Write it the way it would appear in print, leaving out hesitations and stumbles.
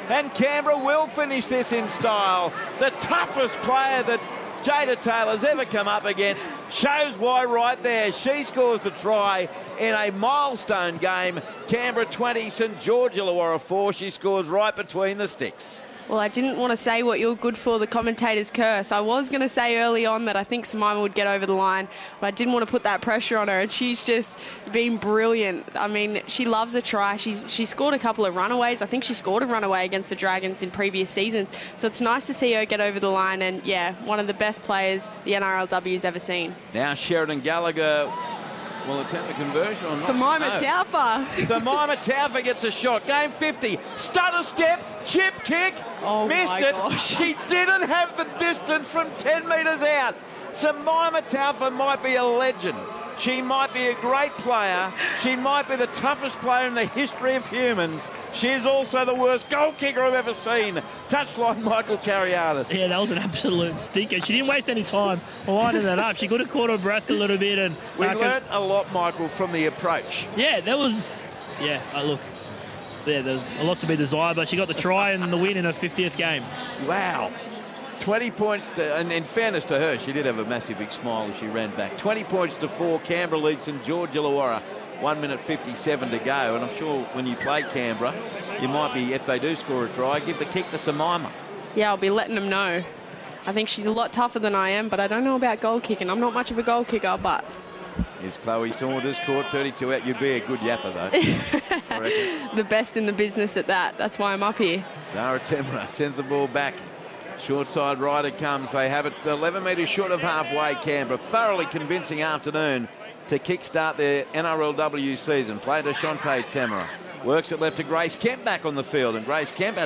And Canberra will finish this in style. The toughest player that Jada Taylor's ever come up against. Shows why right there. She scores the try in a milestone game. Canberra 20, St George Illawarra 4. She scores right between the sticks. Well, I didn't want to say what you're good for, the commentator's curse. I was going to say early on that I think Simona would get over the line, but I didn't want to put that pressure on her, and she's just been brilliant. I mean, she loves a try. She scored a couple of runaways. I think she scored a runaway against the Dragons in previous seasons, so it's nice to see her get over the line, and, yeah, one of the best players the NRLW's ever seen. Now Sheridan Gallagher will attempt the conversion or not. Simona Taufa. Simona Taufa gets a shot. Game 50. Stutter step, chip kick. Oh, missed my it. gosh. She didn't have the distance from 10 metres out. Simona Taufa might be a legend. She might be a great player. She might be the toughest player in the history of humans. She is also the worst goal kicker I've ever seen. Touchline Michael Cariatis. Yeah, that was an absolute stinker. She didn't waste any time lining that up. She could have caught her breath a little bit. And we learnt a lot, Michael, from the approach. Yeah, that was... Yeah, look, yeah, there's a lot to be desired, but she got the try and the win in her 50th game. Wow. 20 points, and in fairness to her, she did have a massive big smile as she ran back. 20 points to 4, Canberra leads St George Illawarra. 1 minute 57 to go, and I'm sure when you play Canberra, you might be, if they do score a try, give the kick to Simona. Yeah, I'll be letting them know. I think she's a lot tougher than I am, but I don't know about goal kicking. I'm not much of a goal kicker, but... Here's Chloe Saunders, caught 32 out. You'd be a good yapper, though. I reckon. The best in the business at that. That's why I'm up here. Dara Temra sends the ball back. Short side right it comes. They have it 11 metres short of halfway, Canberra. Thoroughly convincing afternoon to kickstart their NRLW season. Play to Shante Temera. Works it left to Grace Kemp back on the field, and Grace Kemp